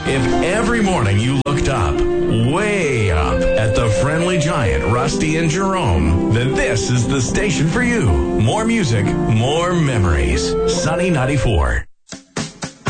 If every morning you looked up, way up, at the friendly giant, Rusty and Jerome, then this is the station for you. More music, more memories. Sunny 94.